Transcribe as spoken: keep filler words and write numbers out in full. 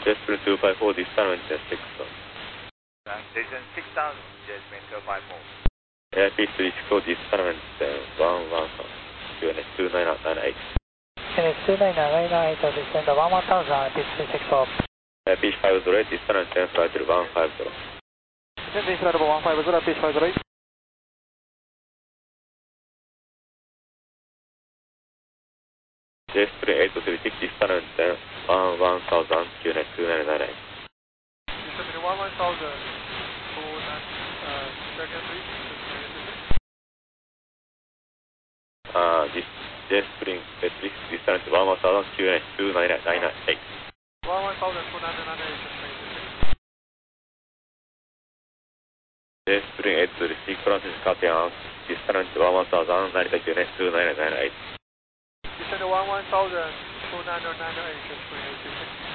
Jet Spring two five four, distant maintenance six one. Station six thousand, Jet Spring two five four. Airspeed three six four, distant maintenance one one thousand, Q N H two nine nine eight. Q N H two nine nine eight, descend one one thousand, airspeed three six four. Airspeed five zero eight, distant maintenance flight level one five zero. Descend flight level one five zero, airspeed five zero eight. Jet Spring eight three six, distant maintenance one one thousand, Q N H two nine nine eight. Descend one one thousand, two nine, uh, second please. Uh, this Jet Spring eight three six, distant one one thousand, Q N H two nine nine eight. one one thousand, two nine nine eight. Jet Spring eight three six, Francis Capian, distant one one thousand, Narita Q N H two nine nine eight. Descend one one thousand, two nine nine eight.